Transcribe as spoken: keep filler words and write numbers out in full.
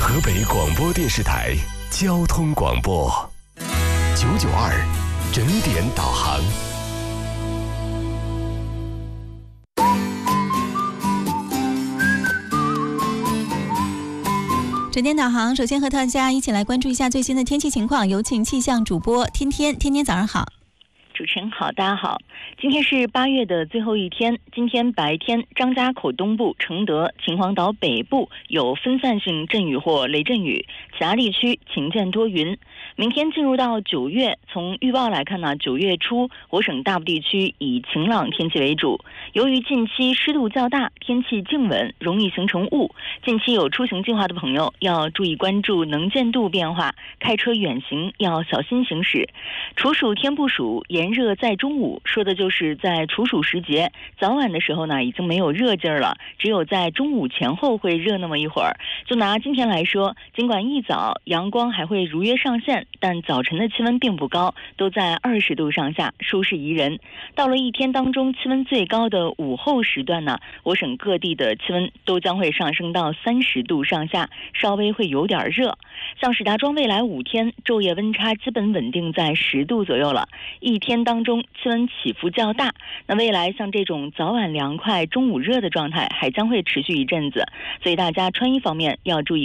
河北广播电视台交通广播九九二整点导航。 整点导航，首先和大家一起来关注一下最新的天气情况，有请气象主播天天。天天早上好。 主持人好，大家好。今天是八月的最后一天，今天白天张家口东部、承德、秦皇岛北部有分散性阵雨或雷阵雨，其他地区晴见多云。明天进入到九月，从预报来看呢，九月初我省大部地区以晴朗天气为主。由于近期湿度较大，天气静稳，容易形成雾。近期有出行计划的朋友要注意关注能见度变化，开车远行要小心行驶。处暑天不暑，炎热在中午，说的就是在处暑时节，早晚的时候呢已经没有热劲儿了，只有在中午前后会热那么一会儿。就拿今天来说，尽管一早阳光还会如约上线，但早晨的气温并不高，都在二十度上下，舒适宜人。到了一天当中气温最高的午后时段呢，我省各地的气温都将会上升到三十度上下，稍微会有点热。像石家庄未来五天昼夜温差基本稳定在十度左右了，一天当中气温起伏较大。那未来像这种早晚凉快中午热的状态还将会持续一阵子，所以大家穿衣方面要注意